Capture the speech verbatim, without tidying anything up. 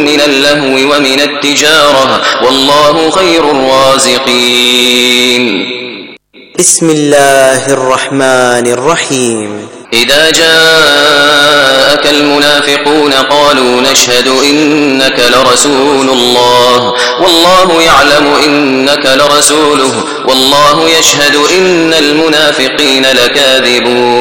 من اللهو ومن التجارة والله خير الرازقين. بسم الله الرحمن الرحيم. إذا جاءك المنافقون قالوا نشهد إنك لرسول الله والله يعلم إنك لرسوله والله يشهد إن المنافقين لكاذبون.